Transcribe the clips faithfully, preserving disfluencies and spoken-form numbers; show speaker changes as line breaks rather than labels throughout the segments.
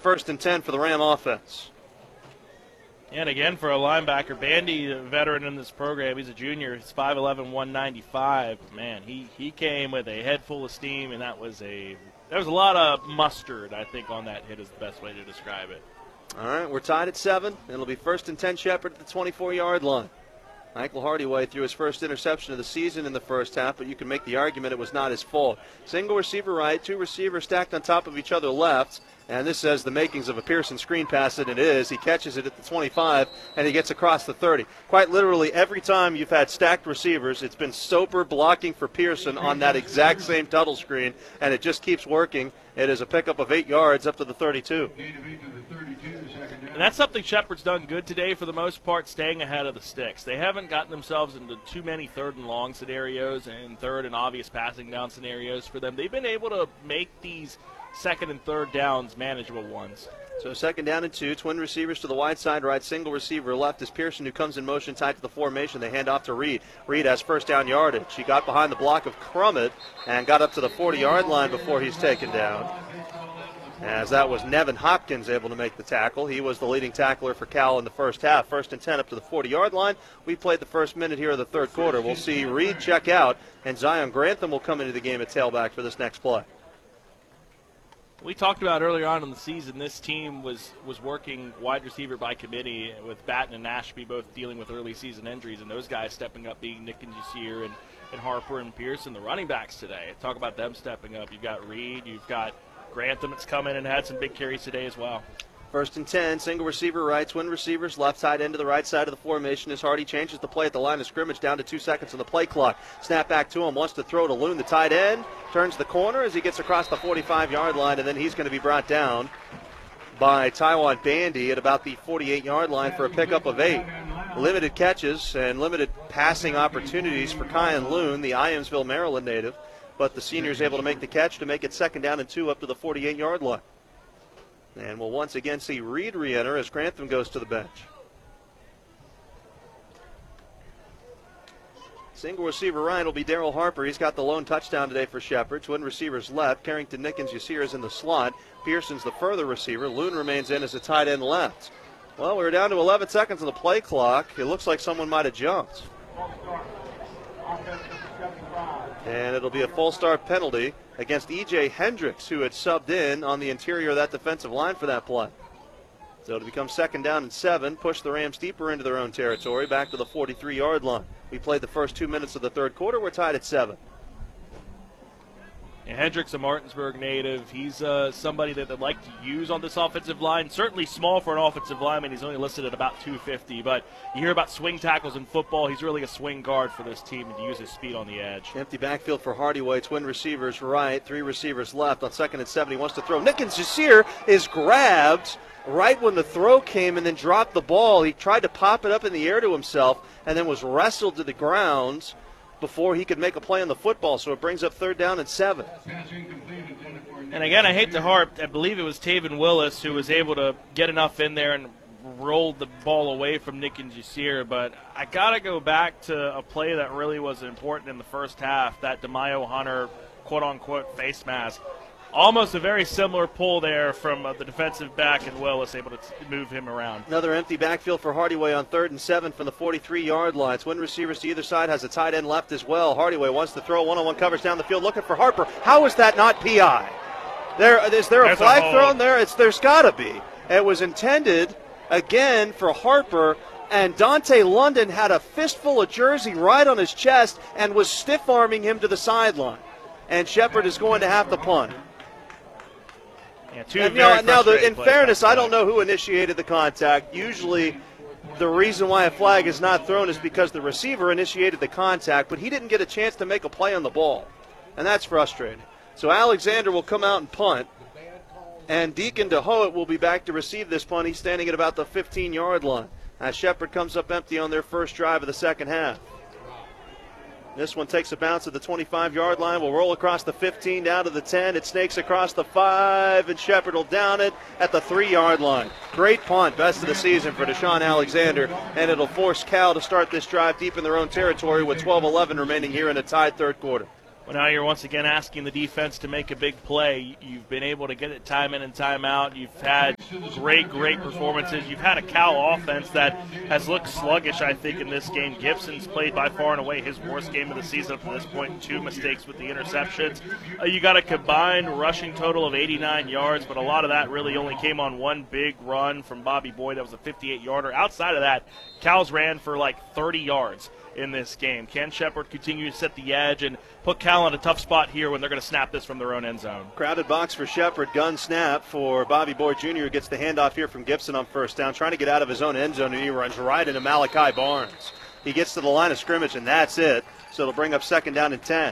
first and ten for the Ram offense.
And again, for a linebacker, Bandy, a veteran in this program, he's a junior. He's five eleven, one ninety-five. Man, he, he came with a head full of steam, and that was a there was a lot of mustard, I think, on that hit is the best way to describe it.
All right, we're tied at seven. It'll be first and ten Shepherd at the twenty-four-yard line. Michael Hardyway threw his first interception of the season in the first half, but you can make the argument it was not his fault. Single receiver right, two receivers stacked on top of each other left, and this says the makings of a Pearson screen pass, and it is. He catches it at the twenty-five, and he gets across the thirty. Quite literally, every time you've had stacked receivers, it's been Soper blocking for Pearson on that exact same tuttle screen, and it just keeps working. It is a pickup of eight yards up to the thirty-two.
And that's something Shepherd's done good today for the most part, staying ahead of the sticks. They haven't gotten themselves into too many third and long scenarios and third and obvious passing down scenarios for them. They've been able to make these second and third downs manageable ones.
So second down and two, twin receivers to the wide side right, single receiver left is Pearson, who comes in motion tied to the formation. They hand off to Reed. Reed has first down yardage. He got behind the block of Crummett and got up to the forty-yard line before he's taken down. As that was Nevin Hopkins able to make the tackle. He was the leading tackler for Cal in the first half. First and ten up to the forty-yard line. We played the first minute here of the third quarter. We'll see Reed check out, and Zion Grantham will come into the game at tailback for this next play.
We talked about earlier on in the season, this team was, was working wide receiver by committee with Batten and Ashby both dealing with early season injuries, and those guys stepping up being Nick and Jasir and, and Harper and Pearson, the running backs today. Talk about them stepping up. You've got Reed, you've got Grantham that's come in and had some big carries today as well.
First and ten, single receiver right, twin receivers left, tight end to the right side of the formation as Hardy changes the play at the line of scrimmage down to two seconds on the play clock. Snap back to him, wants to throw to Loon, the tight end, turns the corner as he gets across the forty-five-yard line, and then he's going to be brought down by Taiwan Bandy at about the forty-eight-yard line for a pickup of eight. Limited catches and limited passing opportunities for Kyan Loon, the Iamsville, Maryland native, but the senior is able to make the catch to make it second down and two up to the forty-eight-yard line. And we'll once again see Reed re-enter as Grantham goes to the bench. Single receiver right will be Darrell Harper. He's got the lone touchdown today for Shepherd. Twin receivers left. Carrington Nickens Yasir is in the slot. Pearson's the further receiver. Loon remains in as a tight end left. Well, we're down to eleven seconds on the play clock. It looks like someone might have jumped. And it'll be a full start penalty against E J Hendricks, who had subbed in on the interior of that defensive line for that play. So it'll become second down and seven, push the Rams deeper into their own territory, back to the forty-three-yard line. We played the first two minutes of the third quarter. We're tied at seven.
And Hendricks, a Martinsburg native, he's uh, somebody that they'd like to use on this offensive line. Certainly small for an offensive lineman. He's only listed at about two fifty, but you hear about swing tackles in football. He's really a swing guard for this team and to use his speed on the edge.
Empty backfield for Hardyway. Twin receivers right, three receivers left. On second and seven, he wants to throw. Nickens Jasir is grabbed right when the throw came and then dropped the ball. He tried to pop it up in the air to himself and then was wrestled to the ground before he could make a play on the football, so it brings up third down and seven.
And again, I hate to harp, I believe it was Taven Willis who was able to get enough in there and rolled the ball away from Nick and Jasir, but I got to go back to a play that really was important in the first half, that DeMaio Hunter quote-unquote face mask. Almost a very similar pull there from uh, the defensive back, and Willis able to t- move him around.
Another empty backfield for Hardyway on third and seven from the forty-three-yard line. Twin receivers to either side, has a tight end left as well. Hardyway wants to throw one-on-one coverage down the field, looking for Harper. How is that not P I? There, is there a
There's
flag
a
thrown there? It's there's got to be. It was intended again for Harper, and Dante London had a fistful of jersey right on his chest and was stiff-arming him to the sideline. And Shepherd is going to have to punt.
Yeah, two
and,
very
you know, now, the, in
plays
fairness,
back
I don't know who initiated the contact. Usually the reason why a flag is not thrown is because the receiver initiated the contact, but he didn't get a chance to make a play on the ball, and that's frustrating. So Alexander will come out and punt, and Deacon DeHoet will be back to receive this punt. He's standing at about the fifteen-yard line as Shepherd comes up empty on their first drive of the second half. This one takes a bounce at the twenty-five-yard line. Will roll across the fifteen down to the ten. It snakes across the five, and Shepherd will down it at the three-yard line. Great punt, best of the season for Deshaun Alexander, and it'll force Cal to start this drive deep in their own territory with twelve eleven remaining here in a tied third quarter.
Well, now you're once again asking the defense to make a big play. You've been able to get it time in and time out. You've had great, great performances. You've had a Cal offense that has looked sluggish, I think, in this game. Gibson's played by far and away his worst game of the season up to this point. Two mistakes with the interceptions. Uh, you got a combined rushing total of eighty-nine yards, but a lot of that really only came on one big run from Bobby Boyd. That was a fifty-eight yarder. Outside of that, Cal's ran for like thirty yards in this game. Ken Shepard continues to set the edge and put Cal in a tough spot here when they're going to snap this from their own end zone.
Crowded box for Shepard. Gun snap for Bobby Boyd Junior who gets the handoff here from Gibson on first down, trying to get out of his own end zone, and he runs right into Malachi Barnes. He gets to the line of scrimmage, and that's it. So it'll bring up second down and ten.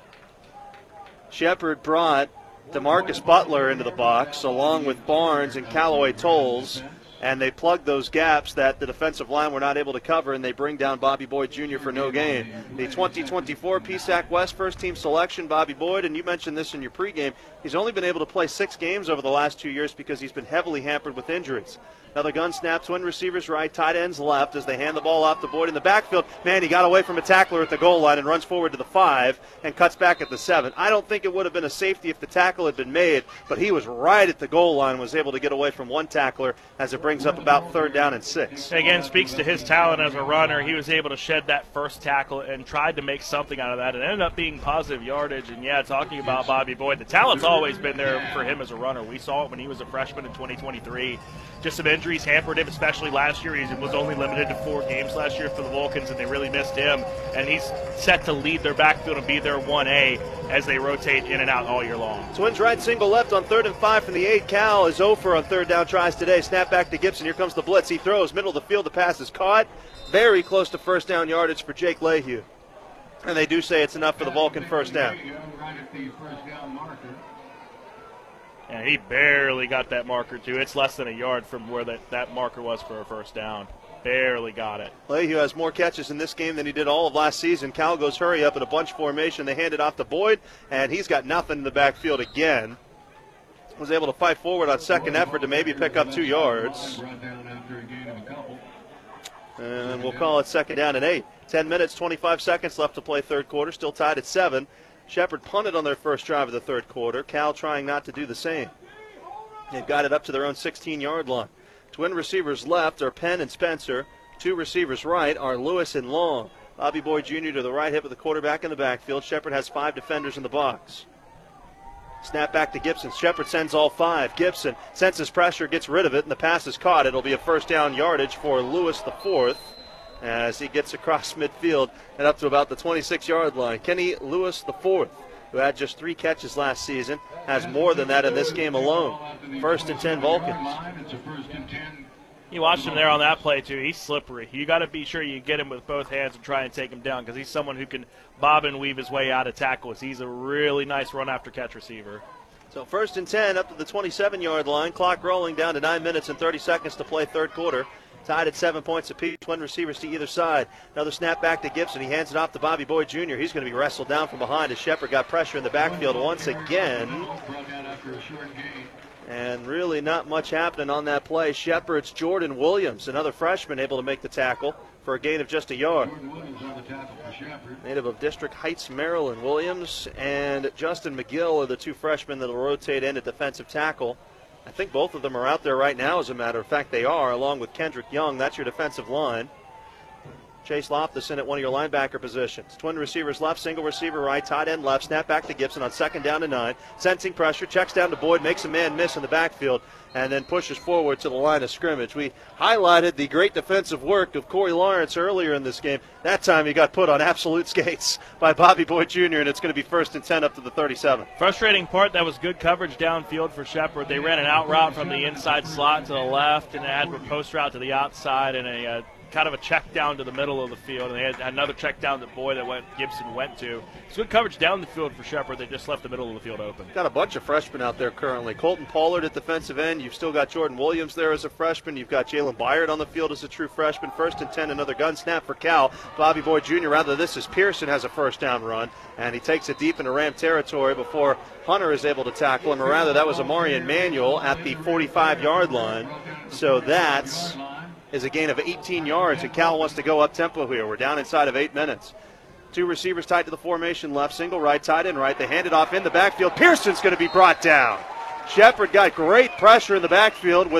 Shepard brought DeMarcus Butler into the box along with Barnes and Callaway Tolles, and they plug those gaps that the defensive line were not able to cover, and they bring down Bobby Boyd Junior for no gain. The twenty twenty-four P S A C West first-team selection, Bobby Boyd, and you mentioned this in your pregame, he's only been able to play six games over the last two years because he's been heavily hampered with injuries. Now the gun snap, twin receivers right, tight ends left as they hand the ball off to Boyd in the backfield. Man, he got away from a tackler at the goal line and runs forward to the five and cuts back at the seven. I don't think it would have been a safety if the tackle had been made, but he was right at the goal line, was able to get away from one tackler as it brings up about third down and six.
Again, speaks to his talent as a runner. He was able to shed that first tackle and tried to make something out of that. It ended up being positive yardage. And, yeah, talking about Bobby Boyd, the talent's always been there for him as a runner. We saw it when he was a freshman in twenty twenty-three. Just some injuries hampered him, especially last year. He was only limited to four games last year for the Vulcans, and they really missed him. And he's set to lead their backfield and be their one A as they rotate in and out all year long.
Twins right, single left on third and five from the eight. Cal is over on third down tries today. Snap back to Gibson. Here comes the blitz. He throws. Middle of the field. The pass is caught. Very close to first down yardage for Jake Lehue. And they do say it's enough for the Vulcan first down.
And he barely got that marker, too. It's less than a yard from where that, that marker was for a first down. Barely got it.
Lehue has more catches in this game than he did all of last season. Cal goes hurry up in a bunch formation. They hand it off to Boyd, and he's got nothing in the backfield again. Was able to fight forward on second effort to maybe pick up two yards. And we'll call it second down and eight. Ten minutes, twenty-five seconds left to play third quarter. Still tied at seven. Shepard punted on their first drive of the third quarter. Cal trying not to do the same. They've got it up to their own sixteen-yard line. Twin receivers left are Penn and Spencer. Two receivers right are Lewis and Long. Bobby Boyd Junior to the right, hip of the quarterback in the backfield. Shepard has five defenders in the box. Snap back to Gibson. Shepard sends all five. Gibson senses pressure, gets rid of it, and the pass is caught. It'll be a first down yardage for Lewis the fourth as he gets across midfield and up to about the twenty-six-yard line. Kenny Lewis the fourth, who had just three catches last season, has more than that in this game alone. First and ten Vulcans.
You watched him there on that play, too. He's slippery. You got to be sure you get him with both hands and try and take him down because he's someone who can bob and weave his way out of tackles. He's a really nice run-after-catch receiver.
So first and ten up to the twenty-seven-yard line. Clock rolling down to nine minutes and thirty seconds to play third quarter. Tied at seven points apiece. Twin receivers to either side. Another snap back to Gibson. He hands it off to Bobby Boyd Junior He's going to be wrestled down from behind as Shepard got pressure in the backfield once again. And really not much happening on that play. Shepard's Jordan Williams, another freshman, able to make the tackle for a gain of just a yard. Native of District Heights, Maryland. Williams and Justin McGill are the two freshmen that will rotate in at defensive tackle. I think both of them are out there right now, as a matter of fact. They are, along with Kendrick Young. That's your defensive line. Chase Loftus in at one of your linebacker positions. Twin receivers left, single receiver right, tight end left. Snap back to Gibson on second down and nine. Sensing pressure, checks down to Boyd, makes a man miss in the backfield, and then pushes forward to the line of scrimmage. We highlighted the great defensive work of Corey Lawrence earlier in this game. That time he got put on absolute skates by Bobby Boyd Junior, and it's going to be first and ten up to the thirty-seven.
Frustrating part, that was good coverage downfield for Shepard. They ran an out route from the inside slot to the left, and they had a post route to the outside, and a uh, kind of a check down to the middle of the field, and they had another check down that Boyd that went, Gibson went to. It's good coverage down the field for Shepard. They just left the middle of the field open.
Got a bunch of freshmen out there currently. Colton Pollard at defensive end. You've still got Jordan Williams there as a freshman. You've got Jalen Byard on the field as a true freshman. First and ten, another gun snap for Cal. Bobby Boyd Junior Rather, this is Pearson has a first down run, and he takes it deep into Ram territory before Hunter is able to tackle him. Or rather, that was Amarian Manuel at the forty-five-yard line. So that's is a gain of eighteen yards, and Cal wants to go up tempo here. We're down inside of eight minutes. Two receivers tight to the formation left, single right, tight end right. They hand it off in the backfield. Pearson's going to be brought down. Shepard got great pressure in the backfield with